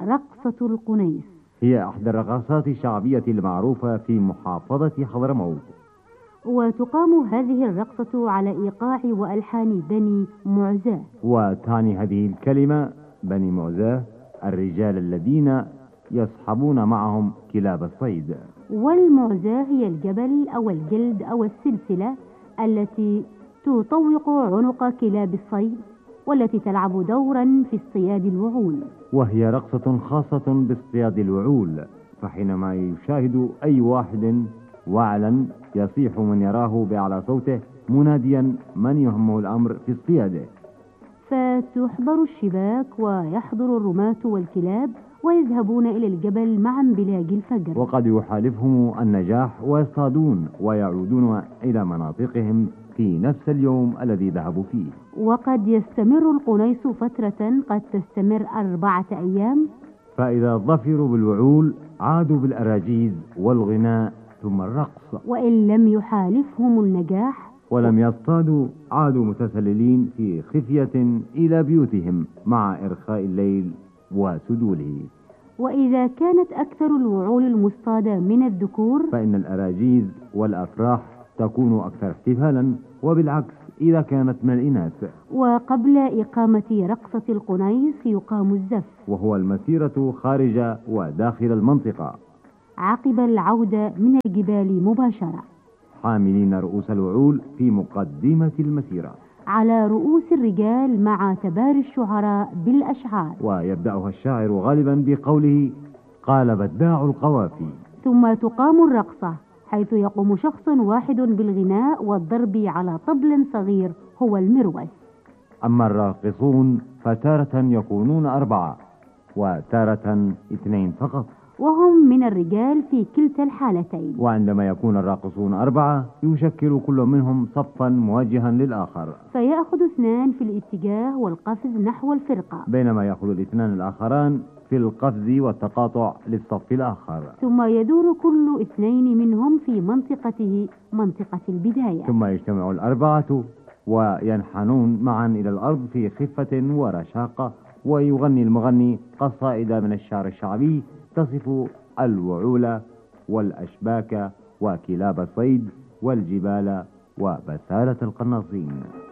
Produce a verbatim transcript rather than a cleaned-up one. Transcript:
رقصة القنيس. هي أحدى الرقصات الشعبية المعروفة في محافظة حضرموت، وتقام هذه الرقصة على إيقاع وألحان بني معزاه. وتعني هذه الكلمة بني معزاه الرجال الذين يصحبون معهم كلاب الصيد. والمعزاه هي الجبل أو الجلد أو السلسلة التي تطوق عنق كلاب الصيد، والتي تلعب دورا في اصطياد الوعول. وهي رقصة خاصة باصطياد الوعول، فحينما يشاهد أي واحد وعلا يصيح من يراه بأعلى صوته مناديا من يهمه الأمر في اصطياده، فتحضر الشباك ويحضر الرماة والكلاب ويذهبون إلى الجبل مع انبلاج الفجر، وقد يحالفهم النجاح ويصطادون ويعودون إلى مناطقهم في نفس اليوم الذي ذهبوا فيه. وقد يستمر القنيس فترة قد تستمر أربعة أيام، فإذا ظفروا بالوعول عادوا بالأراجيز والغناء ثم الرقص، وإن لم يحالفهم النجاح ولم يصطادوا عادوا متسللين في خفية إلى بيوتهم مع إرخاء الليل وسدوله. وإذا كانت أكثر الوعول المصطادة من الذكور فإن الأراجيز والأفراح تكون أكثر احتفالا، وبالعكس إذا كانت من الإناث. وقبل إقامة رقصة القنيس يقام الزف، وهو المسيرة خارج وداخل المنطقة عقب العودة من الجبال مباشرة، حاملين رؤوس الوعول في مقدمة المسيرة على رؤوس الرجال مع تباري الشعراء بالأشعار. ويبدأها الشاعر غالبا بقوله قال بداع القوافي. ثم تقام الرقصة حيث يقوم شخص واحد بالغناء والضرب على طبل صغير هو المروس. أما الراقصون فتارة يكونون أربعة وتارة اثنين فقط، وهم من الرجال في كلتا الحالتين. وعندما يكون الراقصون أربعة يشكل كل منهم صفا موجها للآخر، فيأخذ اثنان في الاتجاه والقفز نحو الفرقة، بينما يأخذ الاثنان الآخران في القفز والتقاطع للصف الآخر، ثم يدور كل اثنين منهم في منطقته منطقة البداية، ثم يجتمع الأربعة وينحنون معا إلى الأرض في خفة ورشاقة، ويغني المغني قصائد من الشعر الشعبي تصف الوعول والأشباك وكلاب الصيد والجبال وبسالة القناصين.